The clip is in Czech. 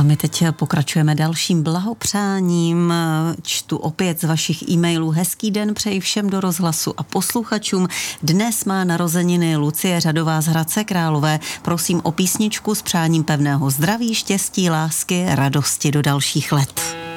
my teď pokračujeme dalším blahopřáním. Čtu opět z vašich e-mailů. Hezký den přeji všem do rozhlasu a posluchačům. Dnes má narozeniny Lucie Řadová z Hradce Králové. Prosím o písničku s přáním pevného zdraví, štěstí, lásky, radosti do dalších let.